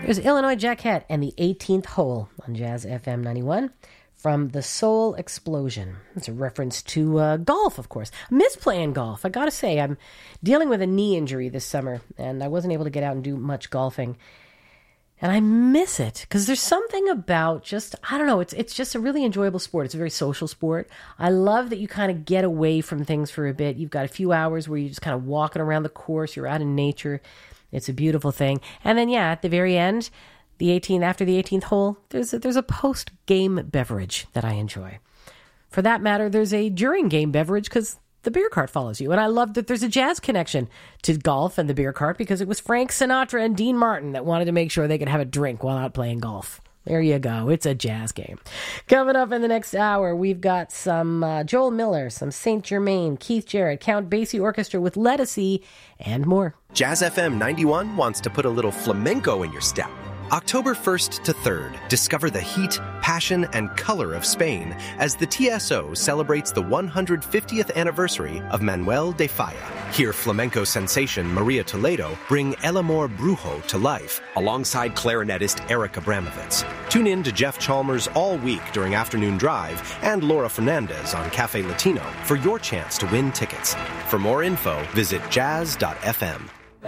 There's Illinois Jacquette and the 18th Hole on Jazz FM 91 from The Soul Explosion. It's a reference to golf, of course. I miss playing golf. I gotta say, I'm dealing with a knee injury this summer, and I wasn't able to get out and do much golfing. And I miss it because there's something about just, I don't know, it's just a really enjoyable sport. It's a very social sport. I love that you kind of get away from things for a bit. You've got a few hours where you're just kind of walking around the course. You're out in nature. It's a beautiful thing. And then, yeah, at the very end, after the 18th hole, there's a post-game beverage that I enjoy. For that matter, there's a during-game beverage because the beer cart follows you. And I love that there's a jazz connection to golf and the beer cart because it was Frank Sinatra and Dean Martin that wanted to make sure they could have a drink while out playing golf. There you go. It's a jazz game. Coming up in the next hour, we've got some Joel Miller, some Saint Germain, Keith Jarrett, Count Basie Orchestra with Lettucey, and more. Jazz FM 91 wants to put a little flamenco in your step. October 1st to 3rd, discover the heat, passion, and color of Spain as the TSO celebrates the 150th anniversary of Manuel de Falla. Hear flamenco sensation Maria Toledo bring El Amor Brujo to life alongside clarinetist Eric Abramovitz. Tune in to Jeff Chalmers all week during Afternoon Drive and Laura Fernandez on Cafe Latino for your chance to win tickets. For more info, visit jazz.fm.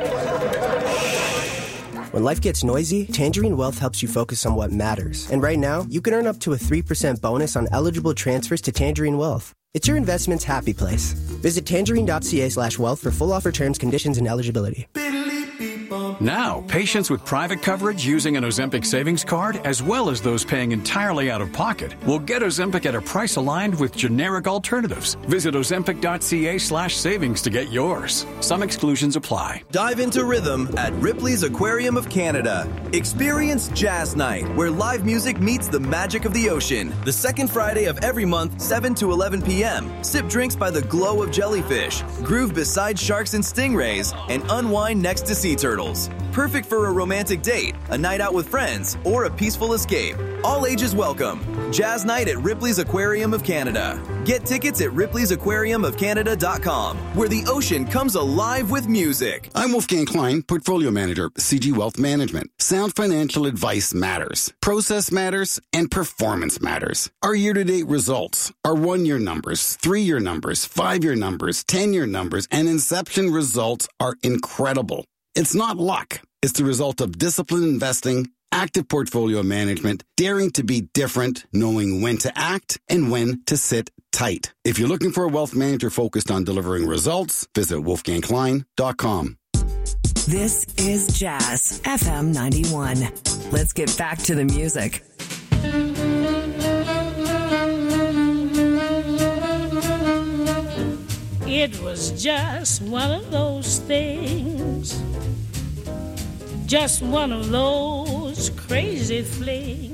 When life gets noisy, Tangerine Wealth helps you focus on what matters. And right now, you can earn up to a 3% bonus on eligible transfers to Tangerine Wealth. It's your investment's happy place. Visit tangerine.ca/wealth for full offer terms, conditions, and eligibility. Now, patients with private coverage using an Ozempic savings card, as well as those paying entirely out of pocket, will get Ozempic at a price aligned with generic alternatives. Visit ozempic.ca/savings to get yours. Some exclusions apply. Dive into rhythm at Ripley's Aquarium of Canada. Experience Jazz Night, where live music meets the magic of the ocean. The second Friday of every month, 7 to 11 p.m. Sip drinks by the glow of jellyfish, groove beside sharks and stingrays, and unwind next to sea turtles. Perfect for a romantic date, a night out with friends, or a peaceful escape. All ages welcome. Jazz Night at Ripley's Aquarium of Canada. Get tickets at ripleysAquariumofcanada.com, where the ocean comes alive with music. I'm Wolfgang Klein, Portfolio Manager, CG Wealth Management. Sound financial advice matters. Process matters, and performance matters. Our year-to-date results, our 1-year numbers, 3-year numbers, 5-year numbers, 10-year numbers, and inception results are incredible. It's not luck. It's the result of disciplined investing, active portfolio management, daring to be different, knowing when to act and when to sit tight. If you're looking for a wealth manager focused on delivering results, visit wolfgangklein.com. This is Jazz FM 91. Let's get back to the music. It was just one of those things, just one of those crazy flings.